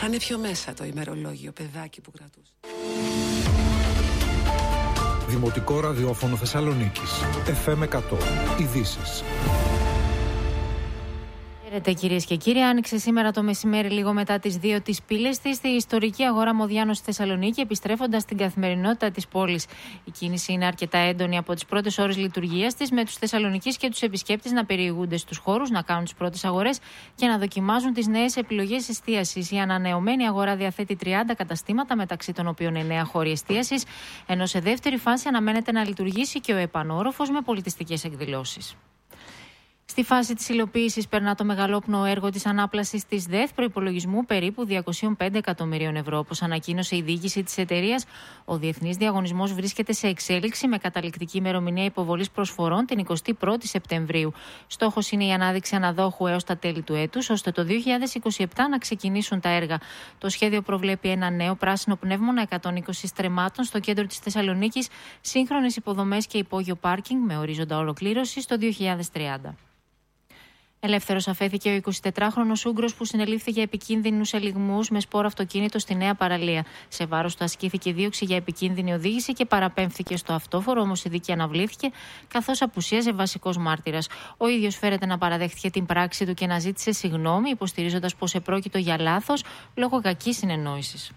Κάνε πιο μέσα το ημερολόγιο, παιδάκι που κρατούσε. Δημοτικό ραδιόφωνο Θεσσαλονίκης. FM 100. Ειδήσεις. Χαίρετε κυρίες και κύριοι. Άνοιξε σήμερα το μεσημέρι λίγο μετά τις 2 τις πύλες της στη ιστορική αγορά Μοδιάνο στη Θεσσαλονίκη, επιστρέφοντας στην καθημερινότητα της πόλης. Η κίνηση είναι αρκετά έντονη από τις πρώτες ώρες λειτουργίας της, με τους Θεσσαλονικείς και τους επισκέπτες να περιηγούνται στους χώρους, να κάνουν τις πρώτες αγορές και να δοκιμάζουν τις νέες επιλογές εστίασης. Η ανανεωμένη αγορά διαθέτει 30 καταστήματα, μεταξύ των οποίων 9 χώροι εστίασης, ενώ σε δεύτερη φάση αναμένεται να λειτουργήσει και ο επανόροφος με πολιτιστικές εκδηλώσεις. Στη φάση της υλοποίησης περνά το μεγαλόπνοο έργο της ανάπλασης της ΔΕΘ προϋπολογισμού περίπου 205 εκατομμυρίων ευρώ. Όπως ανακοίνωσε η διοίκηση της εταιρείας, ο διεθνής διαγωνισμός βρίσκεται σε εξέλιξη με καταληκτική ημερομηνία υποβολής προσφορών την 21η Σεπτεμβρίου. Στόχος είναι η ανάδειξη αναδόχου έως τα τέλη του έτους, ώστε το 2027 να ξεκινήσουν τα έργα. Το σχέδιο προβλέπει ένα νέο πράσινο πνεύμονα 120 στρεμμάτων στο κέντρο της Θεσσαλονίκης, σύγχρονες υποδομές και υπόγειο πάρκινγκ με ορίζοντα ολοκλήρωση το 2030. Ελεύθερος αφέθηκε ο 24χρονος Ούγγρος που συνελήφθη για επικίνδυνους ελιγμούς με σπόρο αυτοκίνητο στη Νέα Παραλία. Σε βάρος του ασκήθηκε δίωξη για επικίνδυνη οδήγηση και παραπέμφθηκε στο αυτόφορο, όμως η δίκη αναβλήθηκε καθώς απουσίαζε βασικός μάρτυρας. Ο ίδιος φέρεται να παραδέχτηκε την πράξη του και να ζήτησε συγγνώμη, υποστηρίζοντας πως επρόκειτο για λάθος λόγω κακής συνεννόησης.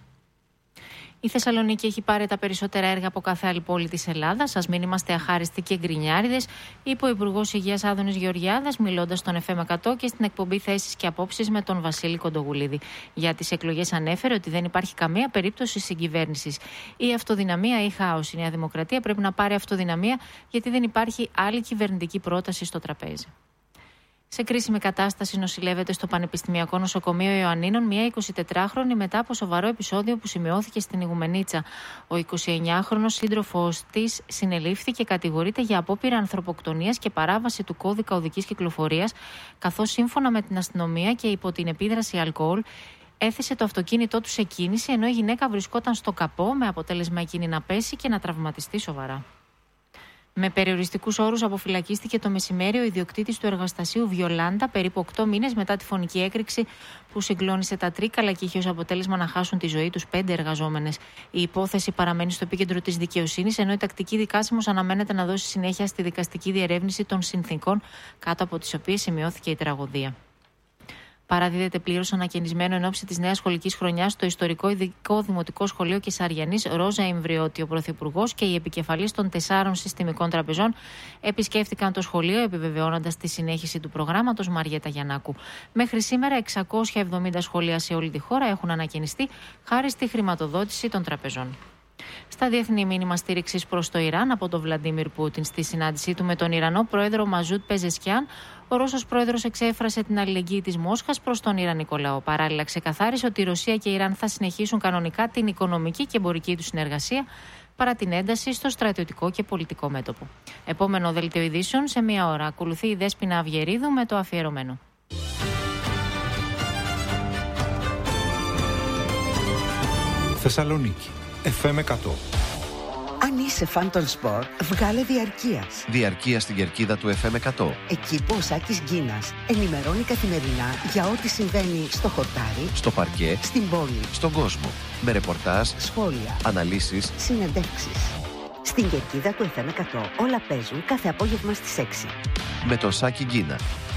Η Θεσσαλονίκη έχει πάρει τα περισσότερα έργα από κάθε άλλη πόλη της Ελλάδας. Ας μην είμαστε αχάριστοι και γκρινιάριδες, είπε ο Υπουργός Υγείας Άδωνης Γεωργιάδας, μιλώντας στον FM 100 και στην εκπομπή Θέσεις και Απόψεις με τον Βασίλη Κοντογουλίδη. Για τις εκλογές ανέφερε ότι δεν υπάρχει καμία περίπτωση συγκυβέρνησης. Ή αυτοδυναμία ή χάος. Η Νέα Δημοκρατία πρέπει να πάρει αυτοδυναμία, γιατί δεν υπάρχει άλλη κυβερνητική πρόταση στο τραπέζι. Σε κρίσιμη κατάσταση νοσηλεύεται στο Πανεπιστημιακό Νοσοκομείο Ιωαννίνων μια 24χρονη μετά από σοβαρό επεισόδιο που σημειώθηκε στην Ιγουμενίτσα. Ο 29χρονος σύντροφος της συνελήφθη και κατηγορείται για απόπειρα ανθρωποκτονίας και παράβαση του κώδικα οδικής κυκλοφορίας, καθώς σύμφωνα με την αστυνομία και υπό την επίδραση αλκοόλ έθεσε το αυτοκίνητό του σε κίνηση, ενώ η γυναίκα βρισκόταν στο καπό, με αποτέλεσμα εκείνη να πέσει και να τραυματιστεί σοβαρά. Με περιοριστικούς όρους αποφυλακίστηκε το μεσημέρι ο ιδιοκτήτης του εργοστασίου Βιολάντα, περίπου 8 μήνες μετά τη φωνική έκρηξη που συγκλώνησε τα Τρίκαλα και είχε ως αποτέλεσμα να χάσουν τη ζωή τους 5 εργαζόμενες. Η υπόθεση παραμένει στο επίκεντρο της δικαιοσύνης, ενώ η τακτική δικάσιμος αναμένεται να δώσει συνέχεια στη δικαστική διερεύνηση των συνθήκων κάτω από τις οποίες σημειώθηκε η τραγωδία. Παραδίδεται πλήρως ανακαινισμένο εν ώψη της νέας σχολικής χρονιάς στο ιστορικό ειδικό δημοτικό σχολείο Κεσαριανής Ρόζα Ιμβριώτη. Ο Πρωθυπουργός και οι επικεφαλής των 4 συστημικών τραπεζών επισκέφτηκαν το σχολείο, επιβεβαιώνοντας τη συνέχιση του προγράμματος Μαριέτα Γιαννάκου. Μέχρι σήμερα 670 σχολεία σε όλη τη χώρα έχουν ανακαινιστεί χάρη στη χρηματοδότηση των τραπεζών. Στα διεθνή μήνυμα στήριξης προς το Ιράν από τον Βλαντίμιρ Πούτιν στη συνάντησή του με τον Ιρανό πρόεδρο Μαζούτ Πεζεσκιάν, ο Ρώσος πρόεδρος εξέφρασε την αλληλεγγύη της Μόσχας προς τον Ιρανικό λαό. Παράλληλα, ξεκαθάρισε ότι η Ρωσία και η Ιράν θα συνεχίσουν κανονικά την οικονομική και εμπορική του συνεργασία παρά την ένταση στο στρατιωτικό και πολιτικό μέτωπο. Επόμενο δελτίο ειδήσεων σε 1 ώρα. Ακολουθεί η Δέσποινα Αυγερίδου με το αφιερωμένο. Θεσσαλονίκη. FM 100. Αν είσαι φαν των σπορ, βγάλε διαρκείας. Διαρκεία στην κερκίδα του FM 100. Εκεί που ο Σάκης Γκίνας ενημερώνει καθημερινά για ό,τι συμβαίνει στο χορτάρι, στο παρκέ, στην πόλη, στον κόσμο. Με ρεπορτάζ, σχόλια, αναλύσεις, συνεντεύξεις. Στην κερκίδα του FM 100 όλα παίζουν κάθε απόγευμα στις 6. Με τον Σάκη Γκίνα.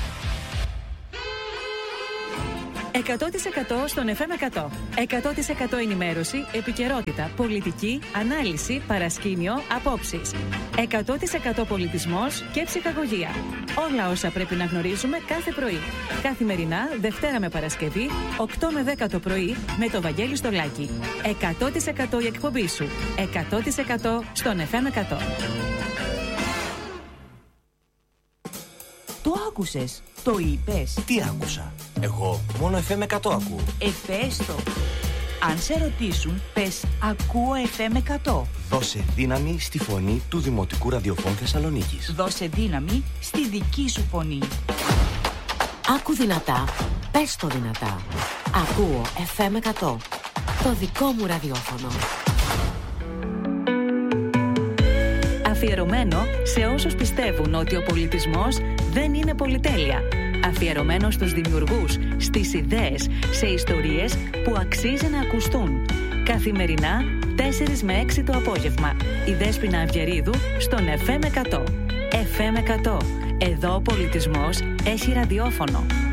100% στον FM 100. 100% ενημέρωση, επικαιρότητα, πολιτική, ανάλυση, παρασκήνιο, απόψεις. 100% πολιτισμός και ψυχαγωγία. Όλα όσα πρέπει να γνωρίζουμε κάθε πρωί. Καθημερινά, Δευτέρα με Παρασκευή, 8 με 10 το πρωί, με το Βαγγέλη Στολάκη. 100% η εκπομπή σου. 100% στον FM 100. Το άκουσες, το είπες. Τι άκουσα? Εγώ μόνο FM 100 ακούω. Πες το. Αν σε ρωτήσουν, πες ακούω FM 100. Δώσε δύναμη στη φωνή του Δημοτικού Ραδιοφώνου Θεσσαλονίκης. Δώσε δύναμη στη δική σου φωνή. Άκου δυνατά, πες το δυνατά. Ακούω FM 100. Το δικό μου ραδιόφωνο. Αφιερωμένο σε όσους πιστεύουν ότι ο πολιτισμός δεν είναι πολυτέλεια. Αφιερωμένο στους δημιουργούς, στις ιδέες, σε ιστορίες που αξίζει να ακουστούν. Καθημερινά, 4 με 6 το απόγευμα. Η Δέσποινα Αυγερίδου στον FM 100. FM 100. Εδώ ο πολιτισμός έχει ραδιόφωνο.